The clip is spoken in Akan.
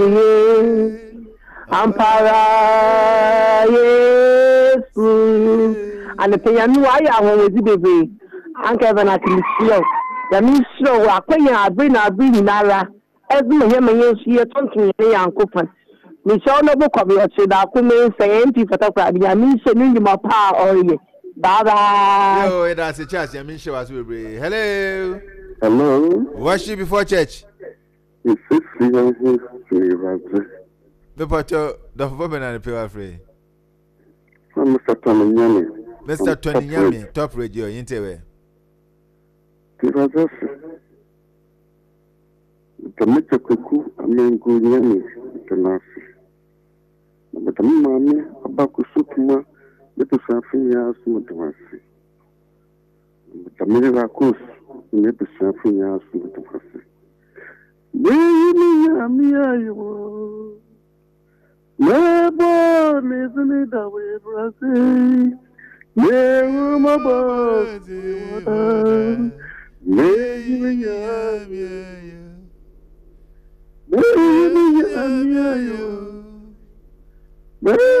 Ampara Yesu and the Payanu I am with the Uncle Vanatilisio. The Misso, Aquia, bring Nara, every Yemen, she a talking and coupon. Michelle no book of your said, I couldn't say empty photography. I mean, sending you my power or ye. Baba. Yo, that's a church. I mean, show us will be. Hello. Hello. Worship before church. It's 6 years. The potter, the woman and the pure free. Mr. Tony Yami. Mr. Tony Yami, top radio, interview. The Mr. Cuckoo, I mean, good Yami, the Nasi. But the mammy, about Kusukuma, little something else, Mutamasi. But the miracles, maybe something else, Mutamasi. Yami, my boy, isn't it that way, Brazil? Yeah, my boy, yeah.